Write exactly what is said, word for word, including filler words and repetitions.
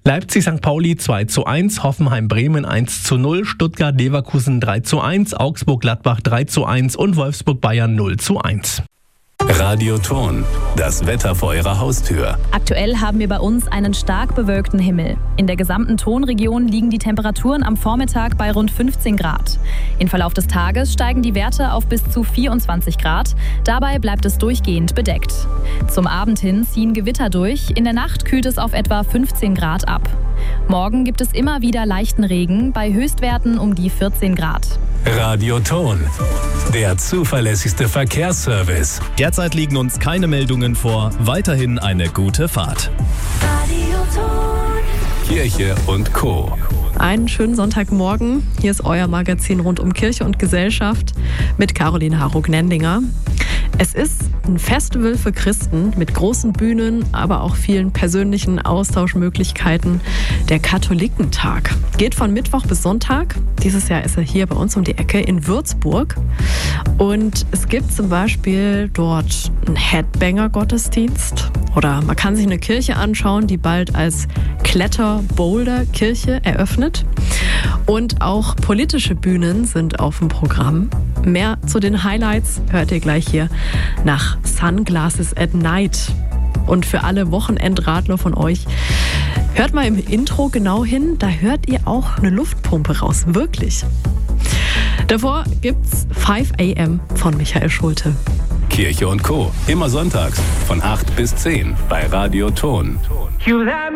Leipzig Sankt Pauli zwei zu eins, Hoffenheim-Bremen eins zu null, Stuttgart-Leverkusen drei zu eins, Augsburg-Gladbach drei zu eins und Wolfsburg-Bayern null zu eins. Radio Thon, das Wetter vor Ihrer Haustür. Aktuell haben wir bei uns einen stark bewölkten Himmel. In der gesamten Thonregion liegen die Temperaturen am Vormittag bei rund fünfzehn Grad. Im Verlauf des Tages steigen die Werte auf bis zu vierundzwanzig Grad. Dabei bleibt es durchgehend bedeckt. Zum Abend hin ziehen Gewitter durch. In der Nacht kühlt es auf etwa fünfzehn Grad ab. Morgen gibt es immer wieder leichten Regen, bei Höchstwerten um die vierzehn Grad. Radio Thon, der zuverlässigste Verkehrsservice. Derzeit liegen uns keine Meldungen vor. Weiterhin eine gute Fahrt. Radio Thon. Kirche und Co. Einen schönen Sonntagmorgen. Hier ist euer Magazin rund um Kirche und Gesellschaft mit Caroline Harro-Gnendinger. Es ist ein Festival für Christen mit großen Bühnen, aber auch vielen persönlichen Austauschmöglichkeiten. Der Katholikentag geht von Mittwoch bis Sonntag. Dieses Jahr ist er hier bei uns um die Ecke in Würzburg. Und es gibt zum Beispiel dort einen Headbanger-Gottesdienst. Oder man kann sich eine Kirche anschauen, die bald als Kletter-Boulder-Kirche eröffnet. Und auch politische Bühnen sind auf dem Programm. Mehr zu den Highlights hört ihr gleich hier nach Sunglasses at Night. Und für alle Wochenendradler von euch, hört mal im Intro genau hin, da hört ihr auch eine Luftpumpe raus, wirklich. Davor gibt's five a m von Michael Schulte. Kirche und Co. Immer sonntags von acht bis zehn bei Radio Thon.